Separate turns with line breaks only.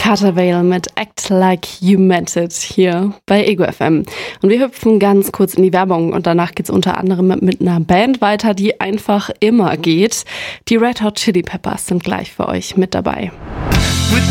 Carter Vale mit Act Like You Meant It hier bei Ego FM. Und wir hüpfen ganz kurz in die Werbung und danach geht's unter anderem mit einer Band weiter, die einfach immer geht. Die Red Hot Chili Peppers sind gleich für euch mit dabei.